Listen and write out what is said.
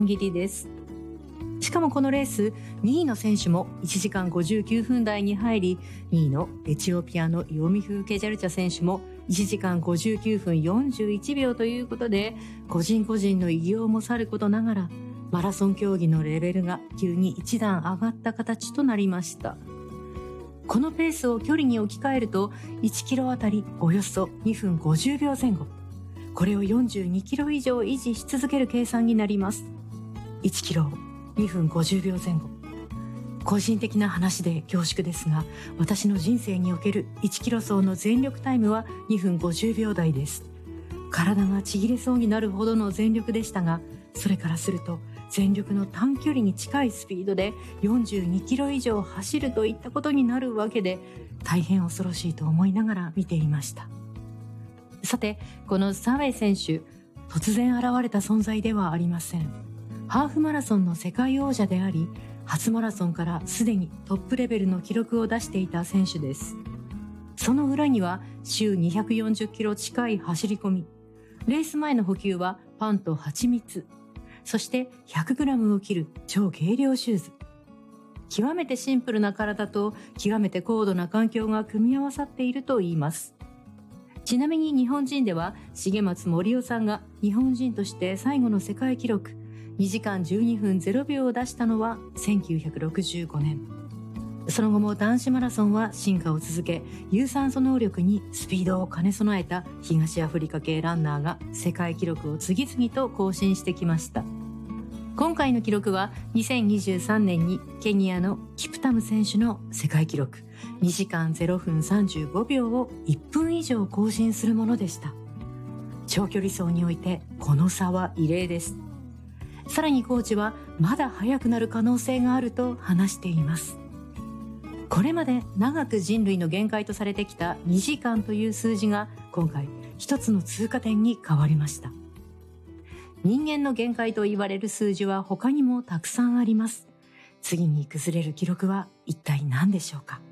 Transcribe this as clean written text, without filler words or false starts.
切りです。しかもこのレース、2位の選手も1時間59分台に入り、2位のエチオピアのイオミフ・ケジャルチャ選手も1時間59分41秒ということで、個人個人の偉業もさることながら、マラソン競技のレベルが急に一段上がった形となりました。このペースを距離に置き換えると、1キロあたりおよそ2分50秒前後。これを42キロ以上維持し続ける計算になります。1キロ2分50秒前後。個人的な話で恐縮ですが、私の人生における1キロ走の全力タイムは2分50秒台です。体がちぎれそうになるほどの全力でしたが、それからすると全力の短距離に近いスピードで42キロ以上走るといったことになるわけで、大変恐ろしいと思いながら見ていました。さて、このサウェイ選手、突然現れた存在ではありません。ハーフマラソンの世界王者であり、初マラソンからすでにトップレベルの記録を出していた選手です。その裏には週240キロ近い走り込み、レース前の補給はパンと蜂蜜、そして100グラムを切る超軽量シューズ。極めてシンプルな体と極めて高度な環境が組み合わさっていると言います。ちなみに日本人では重松森夫さんが日本人として最後の世界記録2時間12分0秒を出したのは1965年。その後も男子マラソンは進化を続け、有酸素能力にスピードを兼ね備えた東アフリカ系ランナーが世界記録を次々と更新してきました。今回の記録は2023年にケニアのキプタム選手の世界記録2時間0分35秒を1分以上更新するものでした。長距離走においてこの差は異例です。さらにコーチはまだ速くなる可能性があると話しています。これまで長く人類の限界とされてきた2時間という数字が今回一つの通過点に変わりました。人間の限界と言われる数字は他にもたくさんあります。次に崩れる記録は一体何でしょうか。